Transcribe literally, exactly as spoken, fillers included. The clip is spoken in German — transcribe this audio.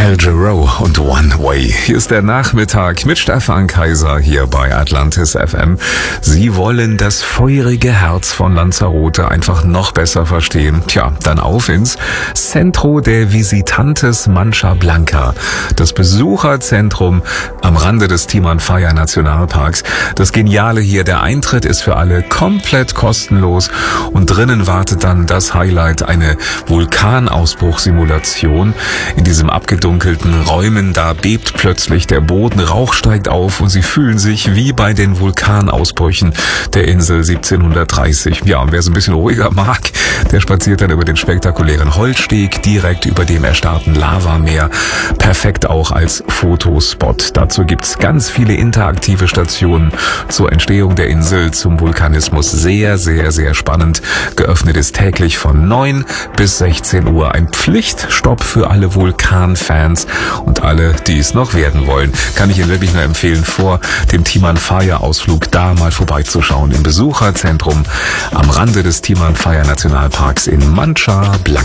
Al Jarreau und One Way. Hier ist der Nachmittag mit Stefan Kaiser hier bei Atlantis F M. Sie wollen das feurige Herz von Lanzarote einfach noch besser verstehen. Tja, dann auf ins Centro de Visitantes Mancha Blanca. Das Besucherzentrum am Rande des Timanfaya Nationalparks. Das Geniale hier, der Eintritt ist für alle komplett kostenlos und drinnen wartet dann das Highlight, eine Vulkanausbruchsimulation. In diesem abgedunkelten Räumen, da bebt plötzlich der Boden, Rauch steigt auf und sie fühlen sich wie bei den Vulkanausbrüchen der Insel siebzehnhundertdreißig. Ja, und wer so ein bisschen ruhiger mag, der spaziert dann über den spektakulären Holzsteg direkt über dem erstarrten Lavameer. Perfekt auch als Fotospot. Dazu gibt's ganz viele interaktive Stationen zur Entstehung der Insel, zum Vulkanismus. Sehr, sehr, sehr spannend. Geöffnet ist täglich von neun bis sechzehn Uhr. Ein Pflichtstopp für alle Vulkanfans und alle, die es noch werden wollen. Kann ich Ihnen wirklich nur empfehlen, vor dem Timanfaya-Ausflug da mal vorbeizuschauen im Besucherzentrum am Rande des Timanfaya Nationalparks in Mancha Blanca.